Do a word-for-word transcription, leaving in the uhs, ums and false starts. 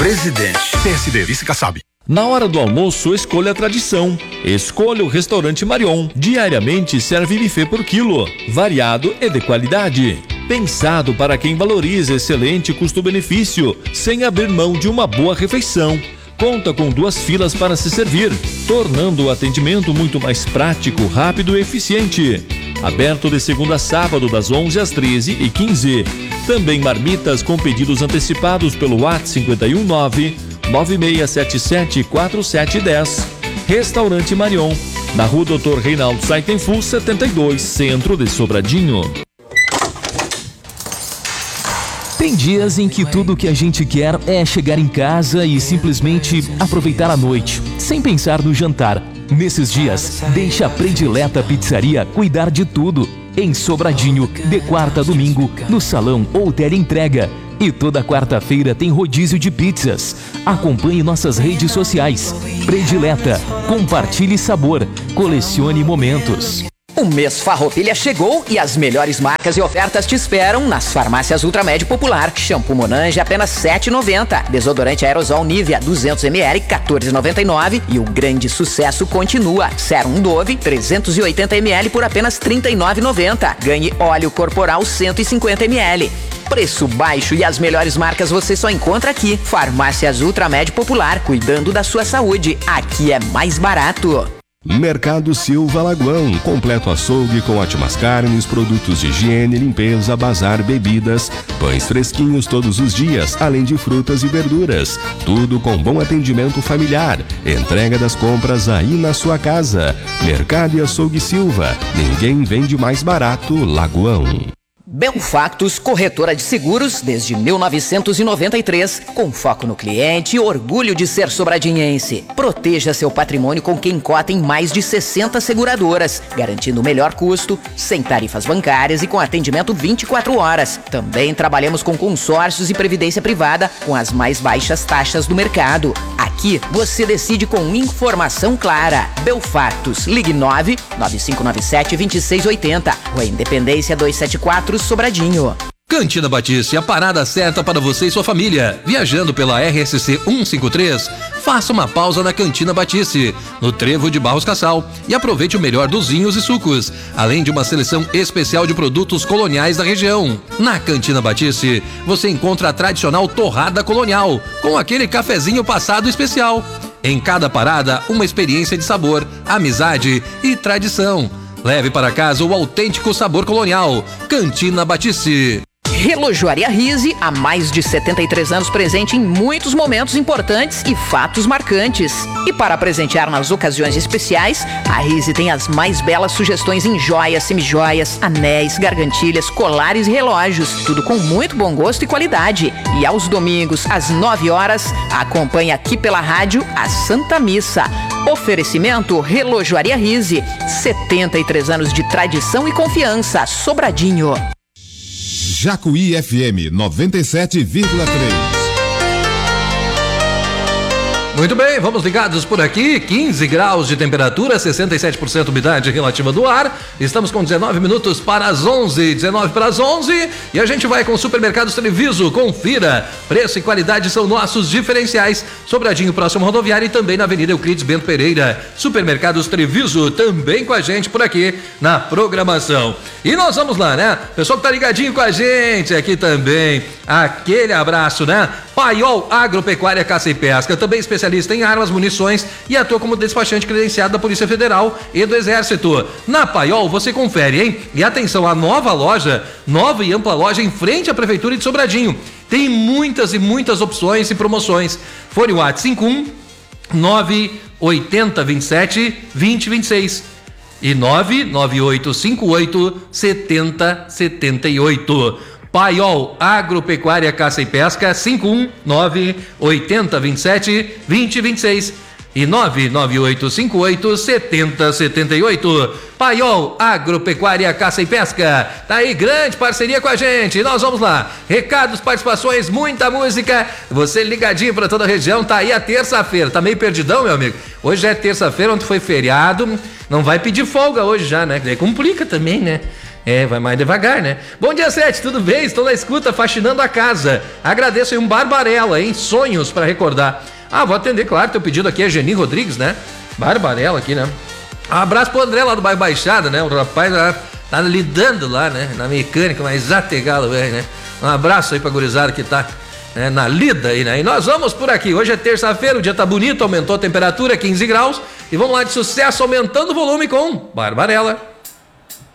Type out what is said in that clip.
Presidente. P S D, vice Kassab. Na hora do almoço, escolha a tradição. Escolha o Restaurante Marion. Diariamente serve buffet por quilo, variado e de qualidade. Pensado para quem valoriza excelente custo-benefício, sem abrir mão de uma boa refeição. Conta com duas filas para se servir, tornando o atendimento muito mais prático, rápido e eficiente. Aberto de segunda a sábado, das onze às treze e quinze. Também marmitas com pedidos antecipados pelo WhatsApp cinco um nove, nove seis sete sete, quatro sete um zero. Restaurante Marion, na rua doutor Reinaldo Saitenfu, setenta e dois, centro de Sobradinho. Tem dias em que tudo o que a gente quer é chegar em casa e simplesmente aproveitar a noite, sem pensar no jantar. Nesses dias, deixa a Predileta Pizzaria cuidar de tudo. Em Sobradinho, de quarta a domingo, no salão ou teleentrega. E toda quarta-feira tem rodízio de pizzas. Acompanhe nossas redes sociais. Predileta, compartilhe sabor, colecione momentos. O mês Farroupilha chegou e as melhores marcas e ofertas te esperam nas farmácias Ultramed Popular. Shampoo Monange apenas sete reais e noventa centavos. Desodorante aerosol Nivea duzentos mililitros, quatorze reais e noventa e nove centavos. E o grande sucesso continua. Serum Dove trezentos e oitenta mililitros por apenas trinta e nove reais e noventa centavos. Ganhe óleo corporal cento e cinquenta mililitros. Preço baixo e as melhores marcas você só encontra aqui. Farmácias Ultramed Popular, cuidando da sua saúde. Aqui é mais barato. Mercado Silva Lagoão, completo açougue com ótimas carnes, produtos de higiene, limpeza, bazar, bebidas, pães fresquinhos todos os dias, além de frutas e verduras. Tudo com bom atendimento familiar. Entrega das compras aí na sua casa. Mercado e Açougue Silva. Ninguém vende mais barato, Lagoão. Belfactus, corretora de seguros desde mil novecentos e noventa e três, com foco no cliente e orgulho de ser sobradinhense. Proteja seu patrimônio com quem cota em mais de sessenta seguradoras, garantindo o melhor custo, sem tarifas bancárias e com atendimento vinte e quatro horas. Também trabalhamos com consórcios e previdência privada com as mais baixas taxas do mercado. Aqui você decide com informação clara. Belfactus, ligue nove nove cinco nove sete, dois seis oito zero, Rua Independência duzentos e setenta e quatro, Sobradinho. Cantina Batiste, a parada certa para você e sua família. Viajando pela R S C cento e cinquenta e três, faça uma pausa na Cantina Batiste, no Trevo de Barros Cassal, e aproveite o melhor dos vinhos e sucos, além de uma seleção especial de produtos coloniais da região. Na Cantina Batiste, você encontra a tradicional torrada colonial, com aquele cafezinho passado especial. Em cada parada, uma experiência de sabor, amizade e tradição. Leve para casa o autêntico sabor colonial. Cantina Batiste. Relojoaria Rise, há mais de setenta e três anos presente em muitos momentos importantes e fatos marcantes. E para presentear nas ocasiões especiais, a Rise tem as mais belas sugestões em joias, semijoias, anéis, gargantilhas, colares e relógios. Tudo com muito bom gosto e qualidade. E aos domingos, às nove horas, acompanhe aqui pela rádio a Santa Missa. Oferecimento Relojoaria Rise, setenta e três anos de tradição e confiança. Sobradinho. Jacuí F M noventa e sete vírgula três. Muito bem, vamos ligados por aqui, quinze graus de temperatura, sessenta e sete por cento umidade relativa do ar. Estamos com dezenove minutos para as onze, dezenove para as onze, e a gente vai com o Supermercados Treviso. Confira, preço e qualidade são nossos diferenciais. Sobradinho, próximo rodoviário, e também na Avenida Euclides Bento Pereira. Supermercados Treviso, também com a gente por aqui na programação. E nós vamos lá, né? Pessoal que tá ligadinho com a gente aqui também, aquele abraço, né? Paiol Agropecuária, Caça e Pesca, também especialista em armas, munições e atua como despachante credenciado da Polícia Federal e do Exército. Na Paiol você confere, hein? E atenção, a nova loja, nova e ampla loja em frente à Prefeitura de Sobradinho. Tem muitas e muitas opções e promoções. Fone o WhatsApp cinco um nove oito zero dois sete dois zero dois seis e nove nove oito cinco oito sete zero sete oito. Paiol Agropecuária, Caça e Pesca, cinco um nove oito zero dois sete dois zero dois seis e nove nove oito cinco oito sete zero sete oito. Paiol Agropecuária, Caça e Pesca, tá aí, grande parceria com a gente. Nós vamos lá, recados, participações, muita música, você ligadinho pra toda a região. Tá aí a terça-feira, tá meio perdidão, meu amigo? Hoje já é terça-feira, ontem foi feriado, não vai pedir folga hoje já, né? Daí complica também, né? É, vai mais devagar, né? Bom dia, Sete, tudo bem? Estou na escuta, faxinando a casa. Agradeço aí um Barbarella, hein? Sonhos para recordar. Ah, vou atender, claro, teu pedido aqui é Geni Rodrigues, né? Barbarella aqui, né? Um abraço pro André lá do Bairro Baixada, né? O rapaz lá tá lidando lá, né? Na mecânica, mas ategalo, velho, né? Um abraço aí pra gurizada que tá, né, na lida aí, né? E nós vamos por aqui. Hoje é terça-feira, o dia tá bonito, aumentou a temperatura, quinze graus. E vamos lá de sucesso, aumentando o volume com Barbarella.